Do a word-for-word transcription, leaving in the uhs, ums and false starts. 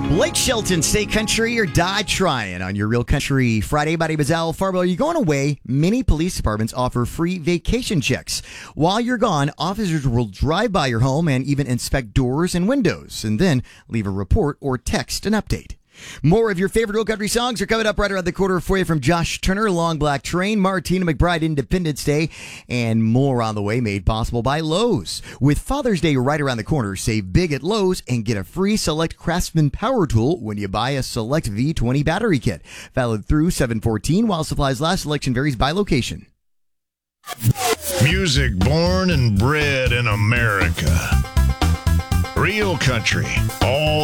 Blake Shelton, stay country or die trying on your Real Country Friday. My name is Al Farbo. Are you going away? Many police departments offer free vacation checks. While you're gone, officers will drive by your home and even inspect doors and windows, and then leave a report or text an update. More of your favorite Real Country songs are coming up right around the corner for you from Josh Turner, Long Black Train, Martina McBride, Independence Day, and more on the way, made possible by Lowe's. With Father's Day right around the corner, save big at Lowe's and get a free Select Craftsman power tool when you buy a Select V twenty battery kit. Valid through seven fourteen while supplies last. Selection varies by location. Music born and bred in America. Real Country. All